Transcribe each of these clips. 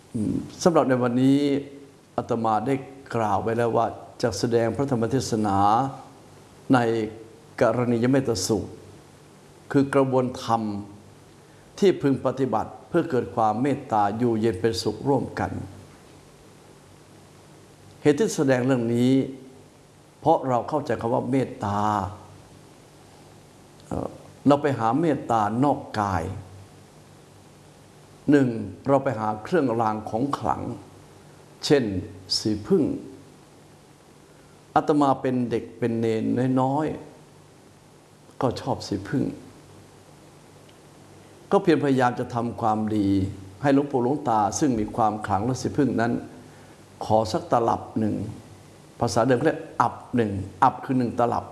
สำหรับในวันนี้อาตมาได้กล่าวไว้แล้วว่าจะแสดงพระธรรมเทศนาในกรณียเมตสูตรคือกระบวนธรรมที่พึงปฏิบัติเพื่อเกิดความเมตตาอยู่เย็นเป็นสุขร่วมกันเหตุที่แสดงเรื่องนี้เพราะเราเข้าใจคำว่าเมตตาเราไปหาเมตตานอกกายหนึ่งเราไปหาเครื่องรางของขลังเช่นสีผึ้งอาตมาเป็นเด็กเป็นเนนน้อยๆก็ชอบสีผึ้งก็เพียรพยายามจะทำความดีให้หลวงปู่หลวงตาซึ่งมีความขลังและสีผึ้งนั้นขอสักตลับหนึ่งภาษาเดิมเรียกอับหนึ่งอับคือหนึ่งตลับ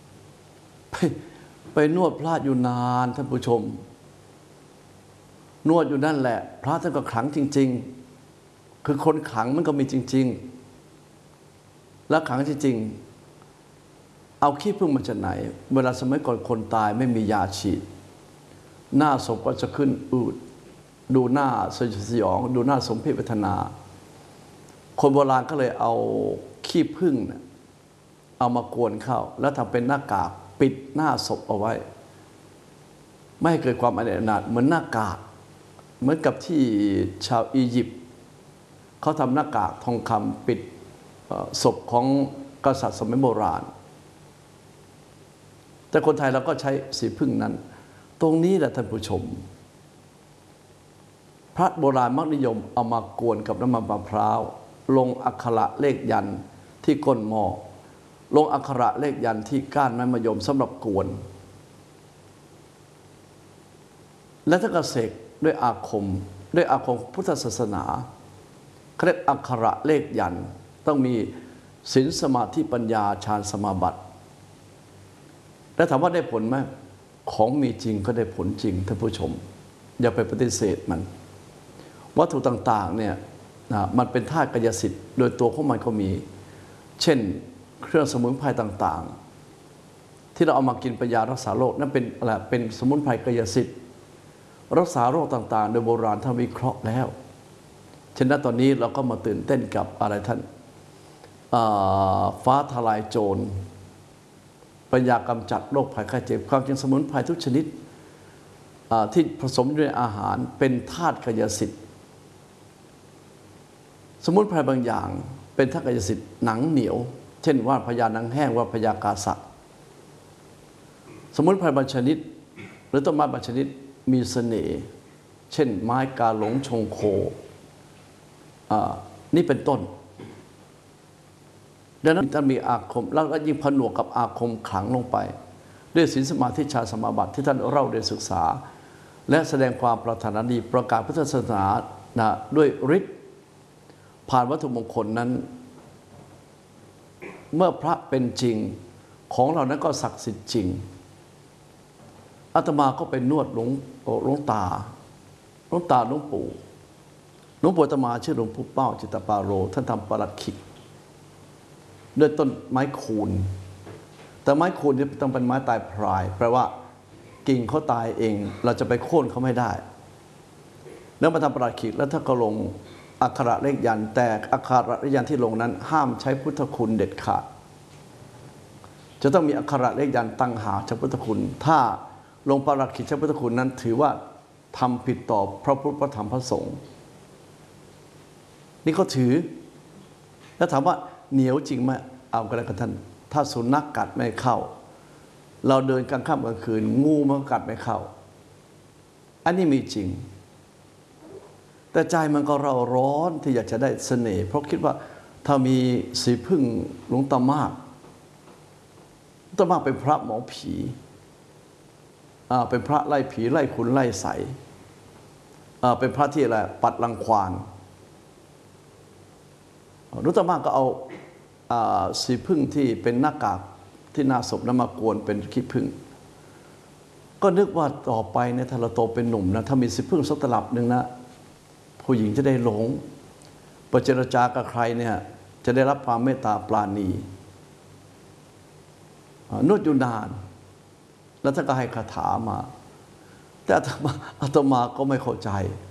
ไปนวดพระอยู่นานท่านผู้ชมนวดอยู่นั่นแหละพระท่านก็ขลังจริงๆคือคนขลังมันก็มีจริงๆและขลังจริงๆเอาขี้ผึ้งมาจากไหนเวลาสมัยก่อนคนตายไม่มียาฉีดหน้าศพก็จะขึ้นอืดดูหน้าสยองดูหน้าสมเพชเวทนาคนโบราณก็เลยเอาขี้ผึ้งเอามากวนเข้าแล้วทำเป็นหน้ากากปิดหน้าศพเอาไว้ไม่ให้เกิดความอนาถเหมือนหน้ากากเหมือนกับที่ชาวอียิปต์เขาทำหน้ากากทองคำปิดศพของกษัตริย์สมัยโบราณแต่คนไทยเราก็ใช้สีผึ้งนั้นตรงนี้แหละท่านผู้ชมพระโบราณมักนิยมเอามากวนกับน้ำมันมะพร้าวลงอักขระเลขยันต์ที่ก้นหม้อลงอักขระเลขยันต์ที่ก้านไม้มะยมสำหรับกวนและถ้ากเสกด้วยอาคมพุทธศาสนาเขาเรียกอักขระเลขยันต์ต้องมีศีลสมาธิปัญญาฌานสมาบัติแล้วถามว่าได้ผลไหมของมีจริงก็ได้ผลจริงท่านผู้ชมอย่าไปปฏิเสธมันวัตถุต่างๆเนี่ยมันเป็นธาตุกายสิทธิ์โดยตัวของมันก็มีเช่นเครื่องสมุนไพรต่างๆที่เราเอามากินเป็นยารักษาโรคนั่นเป็นอะไรเป็นสมุนไพรกายสิทธิ์รักษาโรคต่างๆโดยโบราณท่านวิเคราะห์แล้วฉะนั้นตอนนี้เราก็มาตื่นเต้นกับอะไรท่านฟ้าทลายโจรปัญญากำจัดโรคภัยไข้เจ็บความจริงสมุนไพรทุกชนิดที่ผสมด้วยอาหารเป็นธาตุกายสิทธิ์สมุนไพรบางอย่างเป็นธาตุกายสิทธิ์หนังเหนียวเช่นว่าพญาหนังแห้งว่าพญากาสะสมุนไพรบางชนิดหรือต้นไม้บางชนิดมีเสน่ห์เช่นไม้กาหลงชงโคนี่เป็นต้นดังนั้นท่านมีอาคมแล้วก็ยิ่งผนวกกับอาคมขลังลงไปด้วยศีลสมาธิฌานสมาบัติที่ท่านเล่าได้ศึกษาและแสดงความปรารถนาดีประกาศพุทธศาสนาด้วยฤทธิ์ผ่านวัตถุมงคลนั้นเมื่อพระเป็นจริงของเรานั้นก็ศักดิ์สิทธิ์จริงอาตมาก็ไปนวดหลวงตาหลวงปู่อาตมาชื่อหลวงปู่เป้าจิตตปาโรท่านทำประหลัดขิกด้วยต้นไม้คูนแต่ไม้คูนนี่ต้องเป็นไม้ตายพรายแปลว่ากิ่งเขาตายเองเราจะไปโค่นเขาไม่ได้แล้วมาทำประหลัดขิกแล้วถ้าก็ลงอักขระเลขยันต์แต่อักขระเลขยันต์ที่ลงนั้นห้ามใช้พุทธคุณเด็ดขาดจะต้องมีอักขระเลขยันต์ตั้งหากใช้พุทธคุณถ้าลงประหลัดขิกใช้พุทธคุณนั้นถือว่าทำผิดต่อพระพุทธพระธรรมพระสงฆ์นี่เขาถือแล้วถามว่าเหนียวจริงไหมเอากันแล้วกันท่านถ้าสุนัขกัดไม่เข้าเราเดินกลางค่ำกลางคืนงูมันกัดไม่เข้าอันนี้มีจริงแต่ใจมันก็เราร้อนที่อยากจะได้เสน่ห์เพราะคิดว่าถ้ามีสีผึ้งหลวงตามากเป็นพระหมอผีเป็นพระไล่ผีไล่คุณไล่ใสเป็นพระที่อะไรปัดรังควานหลวงตามากก็เอาสีผึ้งที่เป็นหน้ากากที่หน้าศพนั้นมากวนเป็นขี้ผึ้งก็นึกว่าต่อไปเนี่ยถ้าเราโตเป็นหนุ่มนะถ้ามีสีผึ้งสักตลับหนึ่งนะผู้หญิงจะได้หลงประเจรจากับใครเนี่ยจะได้รับความเมตตาปราณีนวดอยู่นานแล้วท่านก็ให้คาถามาแต่อาตมาก็ไม่เข้าใจ